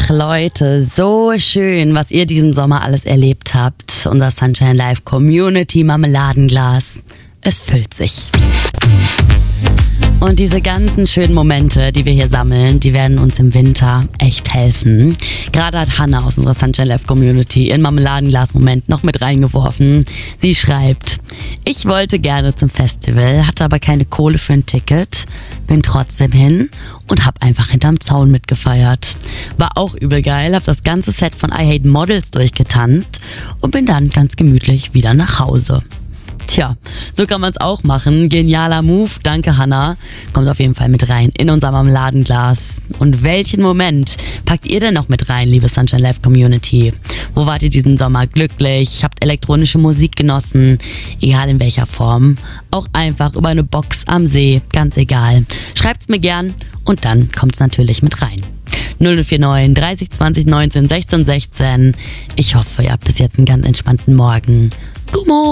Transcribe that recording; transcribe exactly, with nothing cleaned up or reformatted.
Ach Leute, so schön, was ihr diesen Sommer alles erlebt habt. Unser Sunshine Live Community Marmeladenglas. Es füllt sich. Und diese ganzen schönen Momente, die wir hier sammeln, die werden uns im Winter echt helfen. Gerade hat Hannah aus unserer Sunshine Live Community ihren Marmeladenglas-Moment noch mit reingeworfen. Sie schreibt: Ich wollte gerne zum Festival, hatte aber keine Kohle für ein Ticket, bin trotzdem hin und hab einfach hinterm Zaun mitgefeiert. War auch übel geil, hab das ganze Set von I Hate Models durchgetanzt und bin dann ganz gemütlich wieder nach Hause. Tja, so kann man es auch machen. Genialer Move, danke Hannah. Kommt auf jeden Fall mit rein in unser Marmeladenglas. Und welchen Moment packt ihr denn noch mit rein, liebe Sunshine Live Community? Wo wart ihr diesen Sommer glücklich? Habt elektronische Musik genossen? Egal in welcher Form. Auch einfach über eine Box am See, ganz egal. Schreibt's mir gern und dann kommt's natürlich mit rein. null null vier neun, dreißig, zwanzig, neunzehn, sechzehn, sechzehn. Ich hoffe, ihr habt bis jetzt einen ganz entspannten Morgen. Gummo!